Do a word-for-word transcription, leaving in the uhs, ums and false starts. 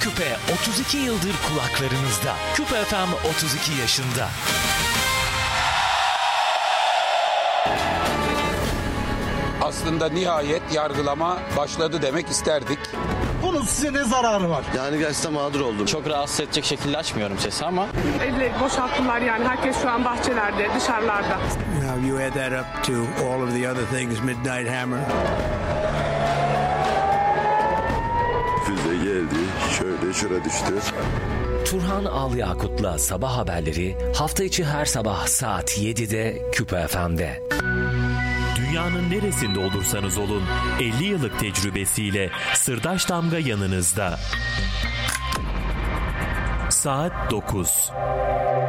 Küpe otuz iki yıldır kulaklarınızda. Küpe F M otuz iki yaşında. Aslında nihayet yargılama başladı demek isterdik. Bunun size ne zararı var? Yani gerçekten mağdur oldum. Çok rahatsız edecek şekilde açmıyorum sesi ama. Elle boşalttılar yani. Herkes şu an bahçelerde, dışarılarda. Now you add that up to all of the other things, Midnight Hammer. Füze geldi, şöyle şura düştü. Turhan Alyakut'la Sabah Haberleri hafta içi her sabah saat yedide Küpe F M'de. Dünyanın neresinde olursanız olun elli yıllık tecrübesiyle Sırdaş Damga yanınızda. Saat dokuz.